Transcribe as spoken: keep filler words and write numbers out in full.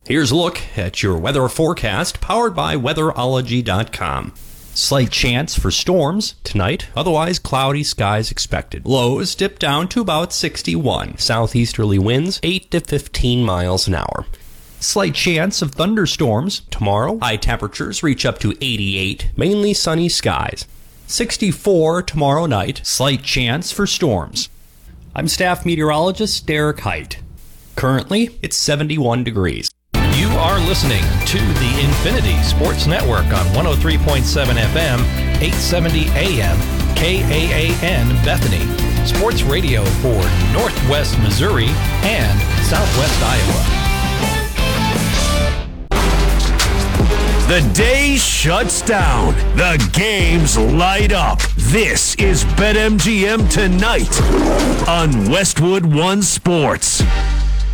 Here's a look at your weather forecast powered by weatherology dot com. Slight chance for storms tonight, otherwise cloudy skies expected. Lows dip down to about sixty-one. Southeasterly winds eight to fifteen miles an hour. Slight chance of thunderstorms tomorrow. High temperatures reach up to eighty-eight, mainly sunny skies. sixty-four tomorrow night. Slight chance for storms. I'm staff meteorologist Derek Height. Currently, it's seventy-one degrees. You are listening to the Infinity Sports Network on one oh three point seven F M, eight seventy A M, K A A N Bethany. Sports radio for Northwest Missouri and Southwest Iowa. The day shuts down. The games light up. This is BetMGM Tonight on Westwood One Sports.